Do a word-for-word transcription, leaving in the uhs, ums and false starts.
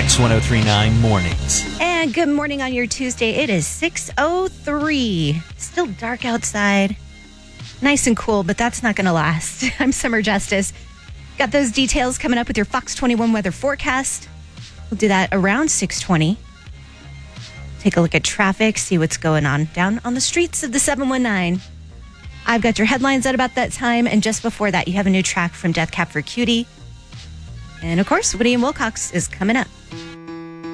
X ten thirty-nine Mornings. And good morning on your Tuesday. It is six oh three. Still dark outside. Nice and cool, but that's not going to last. I'm Summer Justice. Got those details coming up with your Fox twenty-one weather forecast. We'll do that around six twenty. Take a look at traffic, see what's going on down on the streets of the seven one nine. I've got your headlines at about that time, and just before that, you have a new track from Death Cab for Cutie. And of course, Woody and Wilcox is coming up.